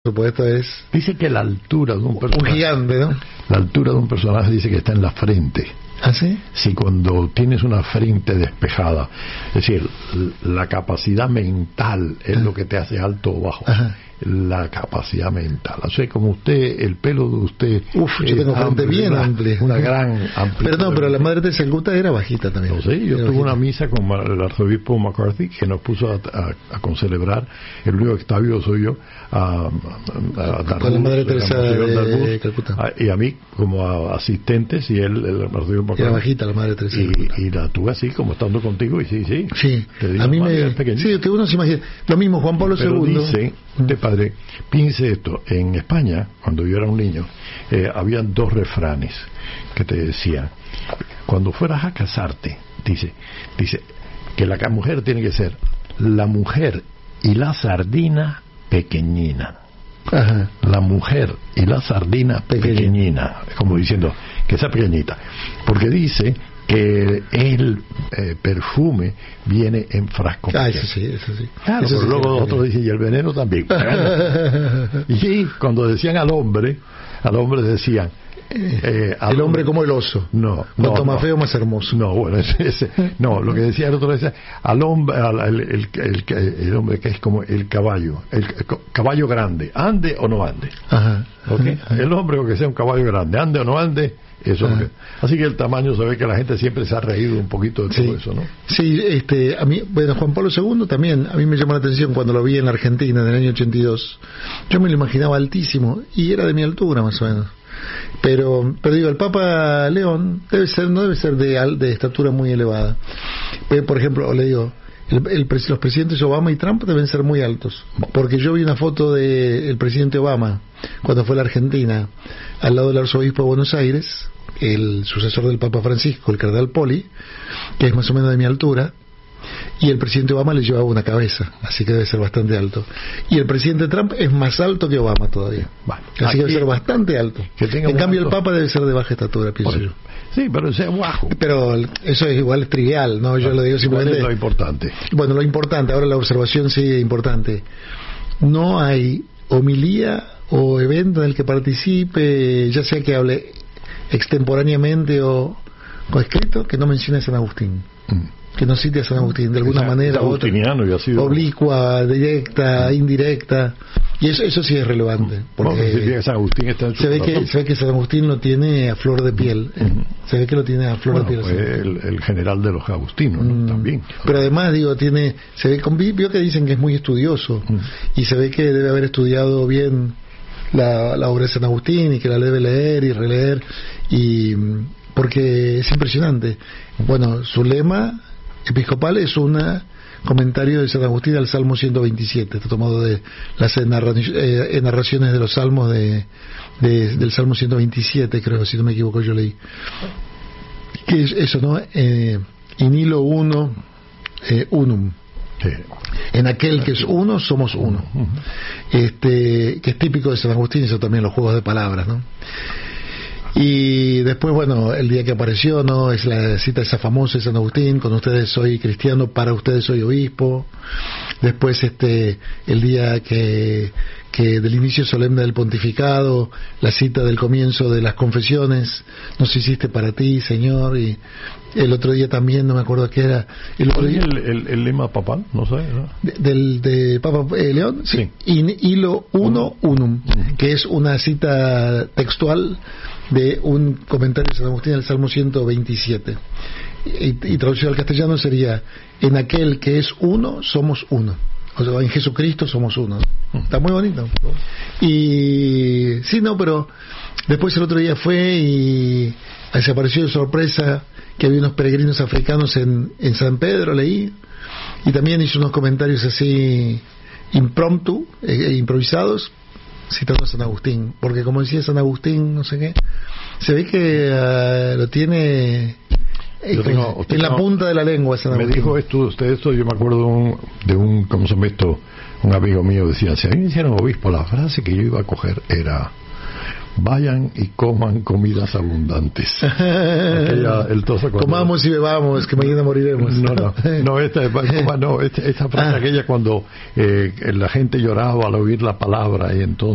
supuesto, es... Dice que la altura de un personaje... Un gigante, ¿no? La altura de un personaje dice que está en la frente. ¿Ah, sí? Si cuando tienes una frente despejada, es decir, la capacidad mental es lo que te hace alto o bajo. Ajá. La capacidad mental. O sea, como usted, el pelo de usted... Yo tengo frente bien amplia. Una gran amplitud. Pero no, pero la madre de Calcuta era bajita también. No sé, yo tuve una misa con el arzobispo McCarthy que nos puso a concelebrar, el único que está vivo soy yo, con la madre Teresa de Calcuta. Y a mí como asistentes, y él, el arzobispo McCarthy. Era bajita la madre Teresa de Calcuta. Y la tuve así, como estando contigo, y sí. A mí sí, que uno se imagina. Lo mismo Juan Pablo II. Dice, padre, piense esto, en España, cuando yo era un niño, habían dos refranes que te decían, cuando fueras a casarte, dice que la mujer tiene que ser la mujer y la sardina pequeñina. Ajá. La mujer y la sardina pequeñina, como diciendo que sea pequeñita, porque dice que el perfume viene en frasco. Eso sí. Claro, eso pero sí, luego otros dicen, y el veneno también. Y cuando decían al hombre decían... el hombre como el oso. Cuanto más feo, más hermoso. No, bueno, no, lo que decía el otro decía, al hombre, el hombre que es como el caballo grande, ande o no ande. Ajá. ¿Okay? El hombre, o que sea un caballo grande, ande o no ande, eso. Así que el tamaño, se ve que la gente siempre se ha reído un poquito de todo eso, ¿no? Sí, a mí, bueno, Juan Pablo II también, a mí me llamó la atención cuando lo vi en la Argentina en el año 82. Yo me lo imaginaba altísimo, y era de mi altura más o menos. Pero digo, el Papa León no debe ser de estatura muy elevada. Por ejemplo, le digo, los presidentes Obama y Trump deben ser muy altos, porque yo vi una foto del presidente Obama cuando fue a la Argentina al lado del arzobispo de Buenos Aires, el sucesor del Papa Francisco, el cardenal Poli, que es más o menos de mi altura, y el presidente Obama le llevaba una cabeza, así que debe ser bastante alto. Y el presidente Trump es más alto que Obama todavía, así que debe ser bastante alto. En cambio el Papa debe ser de baja estatura, pienso yo. Sí, pero ese es bajo. Pero eso es igual, es trivial, ¿no? Yo lo digo simplemente. ¿Cuál es lo importante? Bueno, lo importante, ahora la observación sí importante. No hay homilía o evento en el que participe, ya sea que hable extemporáneamente o escrito, que no mencione a San Agustín. Que no cite a San Agustín de alguna manera u otra, oblicua, directa, indirecta, y eso sí es relevante, porque San Agustín está en se ve que San Agustín lo tiene a flor de piel, se ve que lo tiene a flor de piel. Fue el general de los agustinos, ¿no? También. Pero además, digo, vio que dicen que es muy estudioso, y se ve que debe haber estudiado bien la obra de San Agustín, y que la debe leer y releer, y porque es impresionante. Bueno, su lema episcopal es un comentario de San Agustín al Salmo 127, está tomado de las narraciones de los salmos del Salmo 127, creo, si no me equivoco, yo leí que es eso, ¿no? In illo uno unum, en aquel que es uno somos uno, que es típico de San Agustín, eso también, los juegos de palabras, ¿no? Y después, bueno, el día que apareció, ¿no? Es la cita esa famosa de San Agustín: con ustedes soy cristiano, para ustedes soy obispo. Después el día que del inicio solemne del pontificado, la cita del comienzo de las confesiones: nos hiciste para ti, Señor. Y el otro día también, no me acuerdo qué era. El lema papal, no sé, ¿no? De Papa León, sí. In illo uno unum, que es una cita textual de un comentario de San Agustín al Salmo 127, y traducido al castellano sería: en aquel que es uno somos uno, o sea, en Jesucristo somos uno. Está muy bonito. Y sí, no, pero después el otro día fue y se apareció de sorpresa que había unos peregrinos africanos en San Pedro, leí, y también hizo unos comentarios así impromptu, improvisados, citando a San Agustín, porque como decía San Agustín, no sé qué, se ve que lo tiene en la punta de la lengua. San Agustín. Me dijo esto, yo me acuerdo de un ¿cómo se llama esto? Un amigo mío decía: si a mí me hicieran obispo, la frase que yo iba a coger era: vayan y coman comidas abundantes. Comamos y bebamos, que mañana moriremos. Esta frase aquella cuando la gente lloraba al oír la palabra, y entonces